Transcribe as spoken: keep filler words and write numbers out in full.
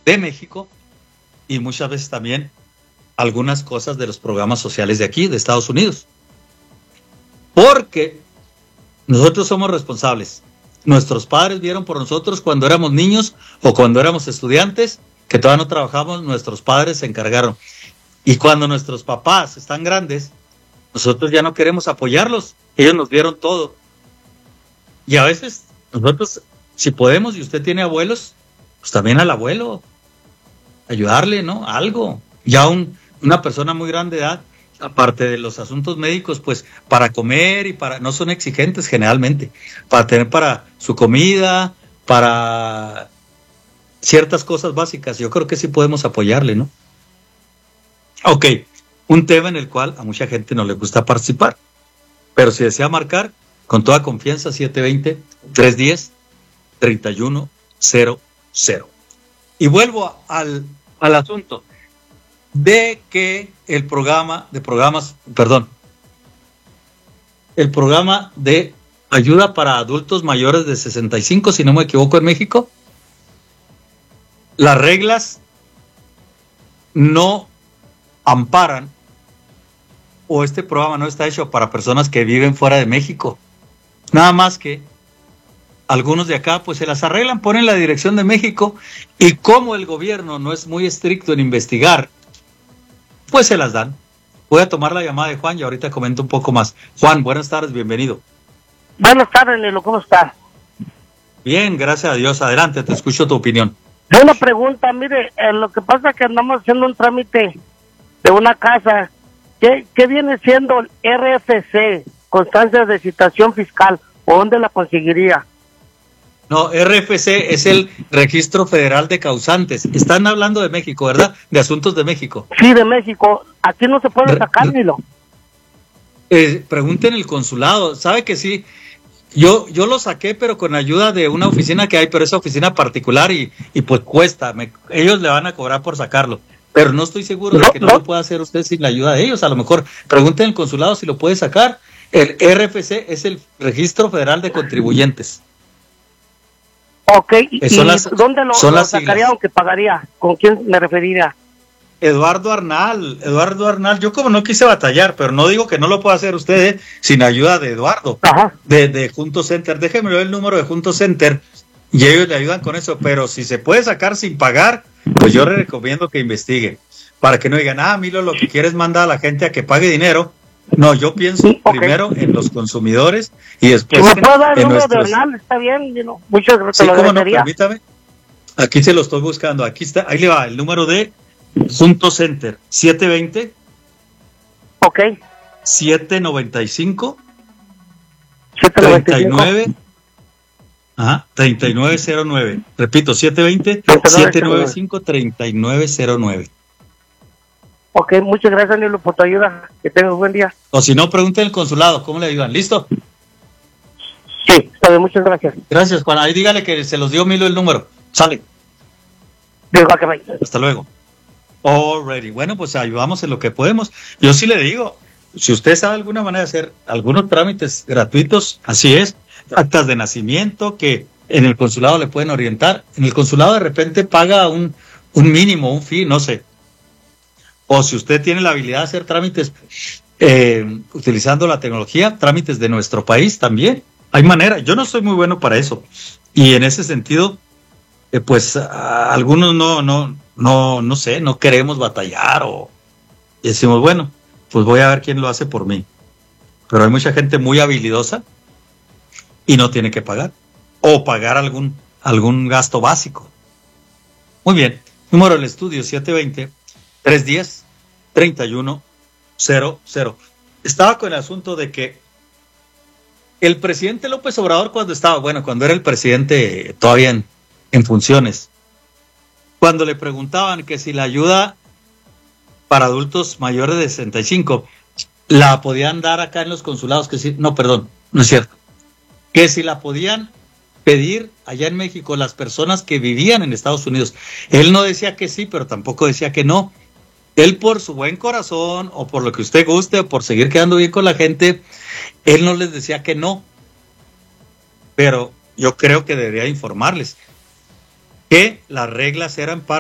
de México y muchas veces también algunas cosas de los programas sociales de aquí, de Estados Unidos. Porque nosotros somos responsables. Nuestros padres vieron por nosotros cuando éramos niños o cuando éramos estudiantes, que todavía no trabajamos, nuestros padres se encargaron. Y cuando nuestros papás están grandes, nosotros ya no queremos apoyarlos. Ellos nos dieron todo. Y a veces nosotros, si podemos, y usted tiene abuelos, pues también al abuelo, ayudarle, ¿no? Algo. Ya un, una persona muy grande de edad, aparte de los asuntos médicos, pues para comer y para, no son exigentes generalmente, para tener para su comida, para ciertas cosas básicas, yo creo que sí podemos apoyarle, ¿no? Ok, un tema en el cual a mucha gente no le gusta participar, pero si desea marcar, con toda confianza, siete dos cero, tres uno cero, tres uno cero cero. Y vuelvo al, al asunto de que el programa de programas, perdón, el programa de ayuda para adultos mayores de sesenta y cinco, si no me equivoco, en México, las reglas no amparan, o este programa no está hecho para personas que viven fuera de México. Nada más que algunos de acá pues se las arreglan, ponen la dirección de México, y como el gobierno no es muy estricto en investigar, pues se las dan. Voy a tomar la llamada de Juan y ahorita comento un poco más. Juan, buenas tardes, bienvenido. Buenas tardes, Lilo, ¿cómo está? Bien, gracias a Dios. Adelante, te escucho tu opinión. Una pregunta, mire, eh, lo que pasa es que andamos haciendo un trámite de una casa. ¿Qué, qué viene siendo el R F C, constancia de citación fiscal? ¿O dónde la conseguiría? No, R F C es el Registro Federal de Causantes. Están hablando de México, ¿verdad? De asuntos de México. Sí, de México. Aquí no se puede sacar, Lilo. Eh, pregunten el consulado. ¿Sabe que sí? Yo yo lo saqué, pero con ayuda de una oficina que hay, pero esa oficina particular y, y pues cuesta. Me, ellos le van a cobrar por sacarlo. Pero no estoy seguro no, de que no, no lo pueda hacer usted sin la ayuda de ellos. A lo mejor pregunten el consulado si lo puede sacar. El R F C es el Registro Federal de Contribuyentes. Ok, ¿y, son las, dónde lo, son lo las sacaría siglas. o que pagaría? ¿Con quién me referiría? Eduardo Arnal, Eduardo Arnal, yo como no quise batallar, pero no digo que no lo pueda hacer usted, ¿eh? Sin ayuda de Eduardo, Ajá. de, de Junto Center. Déjeme ver el número de Junto Center y ellos le ayudan con eso, pero si se puede sacar sin pagar, pues yo le recomiendo que investigue, para que no digan, ah, Milo, lo que quiere es mandar a la gente a que pague dinero. No, yo pienso Sí, okay. primero en los consumidores y después ¿Me puedo dar el en número nuestros... de Arnal? Está bien, you know. Muchas gracias. Sí, cómo no, permítame. Aquí se lo estoy buscando. Aquí está, ahí le va el número de Junto Center, siete dos cero. Ok. siete nueve cinco. siete nueve cinco. treinta y nueve. Ajá, treinta y nueve cero nueve. Repito, siete dos cero, siete nueve cinco, treinta y nueve cero nueve. Ok, muchas gracias, Nilo, por tu ayuda. Que tengas un buen día. O si no, pregunten el consulado, ¿cómo le ayudan? ¿Listo? Sí, está bien, muchas gracias. Gracias, Juan. Ahí dígale que se los dio Milo el número. Sale. Hasta luego. Alrighty. Bueno, pues ayudamos en lo que podemos. Yo sí le digo, si usted sabe alguna manera de hacer algunos trámites gratuitos, así es, actas de nacimiento que en el consulado le pueden orientar. En el consulado de repente paga un, un mínimo, un fee, no sé. O si usted tiene la habilidad de hacer trámites eh, utilizando la tecnología, trámites de nuestro país también. Hay manera. Yo no soy muy bueno para eso. Y en ese sentido, eh, pues a algunos no, no, no, no sé, no queremos batallar o y decimos, bueno, pues voy a ver quién lo hace por mí. Pero hay mucha gente muy habilidosa y no tiene que pagar. O pagar algún, algún gasto básico. Muy bien. Número del estudio, siete dos cero, tres uno cero, treinta y uno cero cero. Estaba con el asunto de que el presidente López Obrador cuando estaba, bueno, cuando era el presidente todavía en, en funciones, cuando le preguntaban que si la ayuda para adultos mayores de sesenta y cinco la podían dar acá en los consulados, que sí, no, perdón, no es cierto, que si la podían pedir allá en México las personas que vivían en Estados Unidos. Él no decía que sí, pero tampoco decía que no. Él por su buen corazón o por lo que usted guste o por seguir quedando bien con la gente, él no les decía que no. Pero yo creo que debería informarles que las reglas eran para